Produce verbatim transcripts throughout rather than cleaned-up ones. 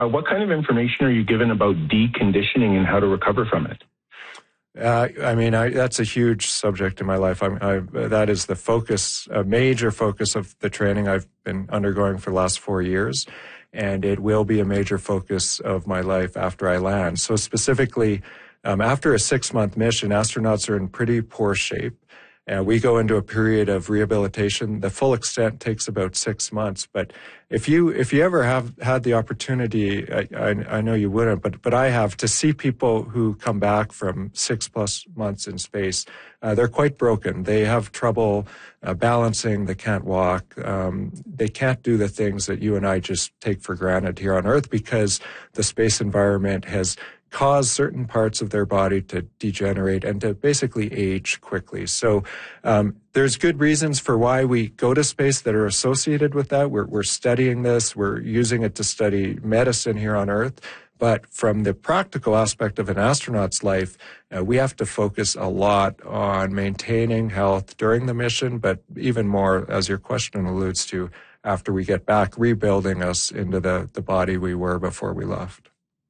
Uh, what kind of information are you given about deconditioning and how to recover from it? Uh, I mean, I, that's a huge subject in my life. I, I, that is the focus, a major focus of the training I've been undergoing for the last four years. And it will be a major focus of my life after I land. So specifically, um, after a six-month mission, astronauts are in pretty poor shape. And we go into a period of rehabilitation. The full extent takes about six months. But if you if you ever have had the opportunity, I, I, I know you wouldn't, but but I have, to see people who come back from six plus months in space, uh, they're quite broken. They have trouble uh, balancing. They can't walk. Um, they can't do the things that you and I just take for granted here on Earth, because the space environment has cause certain parts of their body to degenerate and to basically age quickly. So um, there's good reasons for why we go to space that are associated with that. We're, we're studying this. We're using it to study medicine here on Earth. But from the practical aspect of an astronaut's life, uh, we have to focus a lot on maintaining health during the mission, but even more, as your question alludes to, after we get back, rebuilding us into the, the body we were before we left.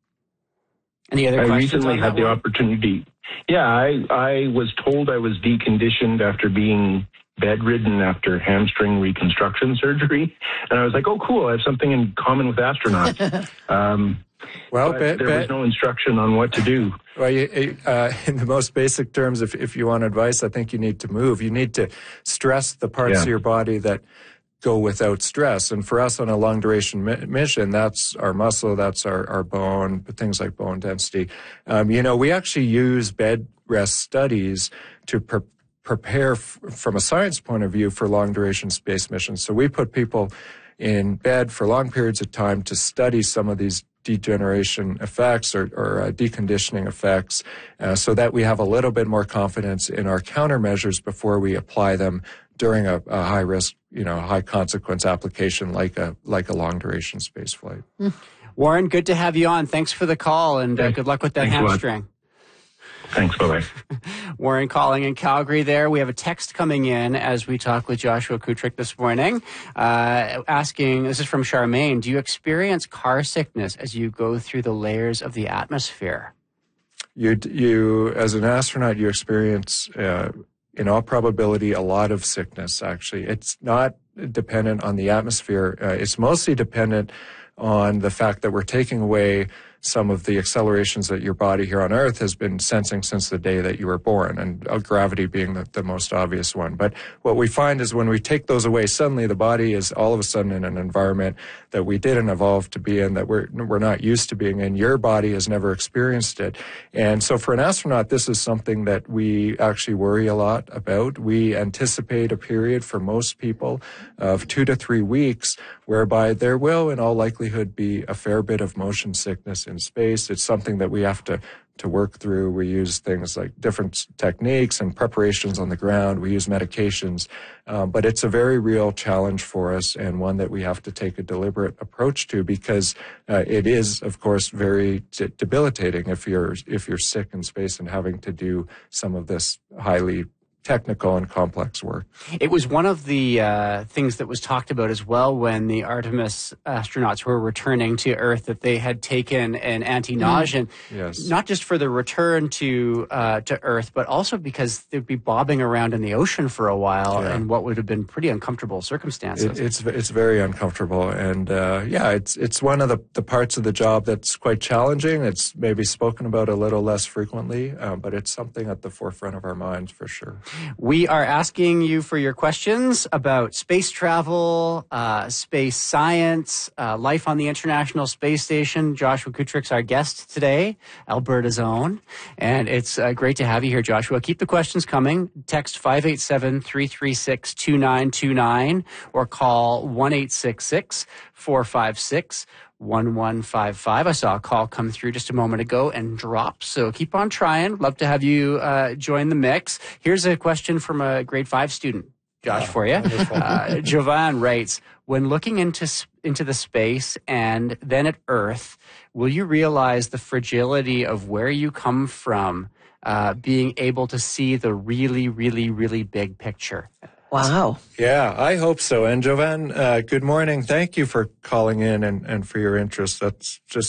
Any other I questions recently on had that the one? opportunity. Yeah, I, I was told I was deconditioned after being bedridden after hamstring reconstruction surgery. And I was like, oh, cool, I have something in common with astronauts. um, well, but bet, there bet. was no instruction on what to do. Well, you, uh, in the most basic terms, if, if you want advice, I think you need to move. You need to stress the parts Yeah. of your body that go without stress. And for us on a long duration mi- mission, that's our muscle, that's our, our bone, things like bone density. Um, you know, we actually use bed rest studies to pre- prepare f- from a science point of view for long duration space missions. So we put people in bed for long periods of time to study some of these degeneration effects or, or uh, deconditioning effects, uh, so that we have a little bit more confidence in our countermeasures before we apply them during a, a high risk, you know, high consequence application like a like a long duration space flight. Mm. Warren, good to have you on. Thanks for the call, and uh, Thanks. good luck with that Thanks a lot. hamstring. Thanks, bye-bye. Warren calling in Calgary there. We have a text coming in as we talk with Joshua Kutrick this morning, uh, asking, this is from Charmaine, do you experience car sickness as you go through the layers of the atmosphere? You, you as an astronaut, you experience, uh, in all probability, a lot of sickness, actually. It's not dependent on the atmosphere. Uh, it's mostly dependent on the fact that we're taking away some of the accelerations that your body here on Earth has been sensing since the day that you were born, and uh, gravity being the, the most obvious one. But what we find is when we take those away, suddenly the body is all of a sudden in an environment that we didn't evolve to be in, that we're, we're not used to being in. Your body has never experienced it. And so for an astronaut, this is something that we actually worry a lot about. We anticipate a period for most people of two to three weeks whereby there will, in all likelihood, be a fair bit of motion sickness in space. It's something that we have to, to work through. We use things like different techniques and preparations on the ground. We use medications, um, but it's a very real challenge for us, and one that we have to take a deliberate approach to, because uh, it is, of course, very d- debilitating if you're if you're sick in space and having to do some of this highly technical and complex work. It was one of the uh, things that was talked about as well when the Artemis astronauts were returning to Earth, that they had taken an anti-nausea, mm. yes. not just for the return to uh, to Earth, but also because they'd be bobbing around in the ocean for a while yeah. in what would have been pretty uncomfortable circumstances. It, it's it's very uncomfortable, and uh, yeah, it's it's one of the, the parts of the job that's quite challenging. It's maybe spoken about a little less frequently, um, but it's something at the forefront of our minds for sure. We are asking you for your questions about space travel, uh, space science, uh, life on the International Space Station. Joshua Kutrick's our guest today, Alberta's own. And it's uh, great to have you here, Joshua. Keep the questions coming. Text five eight seven, three three six, two nine two nine or call one eight six six, four five six, one one five five. I saw a call come through just a moment ago and drop, so keep on trying. Love to have you uh, join the mix. Here's a question from a grade five student, Josh, oh, for you. Uh, Jovan writes, when looking into into the space and then at Earth, will you realize the fragility of where you come from, uh, being able to see the really, really, really big picture? Wow. Yeah, I hope so. And Jovan, uh, good morning. Thank you for calling in and, and for your interest. That's just